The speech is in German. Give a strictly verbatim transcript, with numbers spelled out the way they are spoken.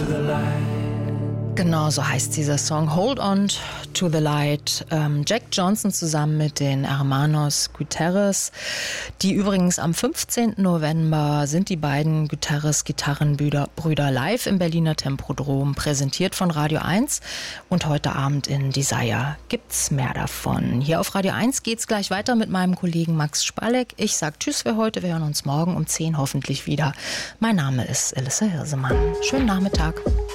Genau so heißt dieser Song, Hold On to the Light. Ähm, Jack Johnson zusammen mit den Hermanos Gutierrez, die übrigens am fünfzehnten November sind die beiden Gutierrez-Gitarrenbrüder Brüder live im Berliner Tempodrom, präsentiert von Radio eins, und heute Abend in Desire gibt's mehr davon. Hier auf Radio eins geht's gleich weiter mit meinem Kollegen Max Spalek. Ich sag Tschüss für heute, wir hören uns morgen um zehn hoffentlich wieder. Mein Name ist Elissa Hirsemann. Schönen Nachmittag.